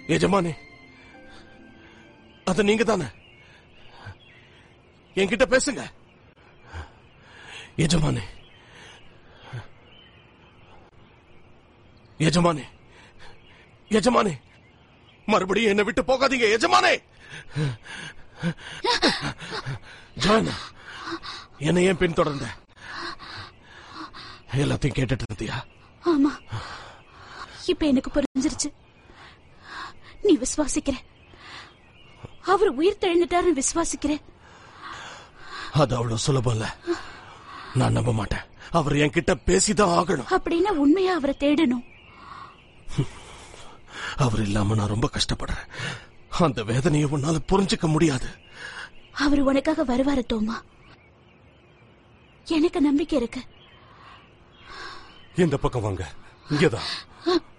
எஜமானே, அது நீங்க தானே? என்கிட்ட பேசுங்க எஜமானே. எஜமானே, எஜமானே, மறுபடியும் என்னை விட்டு போகாதீங்க எஜமானே. ஜான், என்னை ஏன் பின்தொடர்ந்த? எல்லாத்தையும் கேட்டுட்டு இருந்தியா? ஆமா, இப்ப எனக்கு புரிஞ்சிருச்சு. நீ விசுவாசிக்கிற, அவர் உயிர் தெழுந்துட்டாருன்னு விசுவாசிக்கிற. அது அவ்வளவு சுலபம் இல்ல. நான் நம்ப மாட்டேன். அவர் என்கிட்ட பேசிதான் ஆகணும். அப்படின்னா உண்மையா அவரை தேடணும். அவர் இல்லாம நான் ரொம்ப கஷ்டப்படுறேன். அந்த வேதனையை உன்னால புரிஞ்சுக்க முடியாது. அவர் உனக்காக வருவாரு தோமா, எனக்கு நம்பிக்கை இருக்கு. இந்த பக்கம் வாங்க. இங்கதான்.